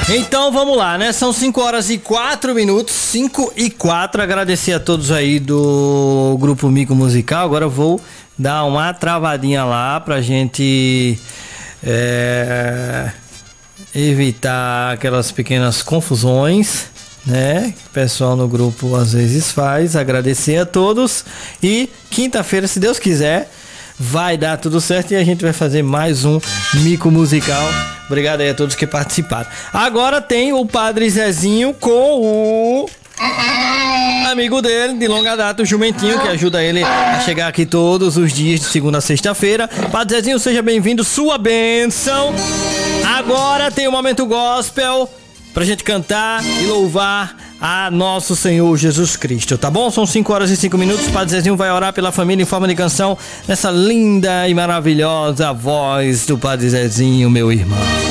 Então vamos lá, né? São 5 horas e 4 minutos, 5 e 4. Agradecer a todos aí do Grupo Mico Musical. Agora eu vou dar uma travadinha lá pra gente evitar aquelas pequenas confusões, né? Que o pessoal no grupo às vezes faz. Agradecer a todos e quinta-feira, se Deus quiser, vai dar tudo certo e a gente vai fazer mais um Mico Musical. Obrigado aí a todos que participaram. Agora tem o Padre Zezinho com o amigo dele de longa data, o Jumentinho, que ajuda ele a chegar aqui todos os dias de segunda a sexta-feira. Padre Zezinho, seja bem-vindo, sua bênção. Agora tem o Momento Gospel pra gente cantar e louvar a nosso Senhor Jesus Cristo, tá bom? São 5 horas e 5 minutos. Padre Zezinho vai orar pela família em forma de canção nessa linda e maravilhosa voz do Padre Zezinho, meu irmão.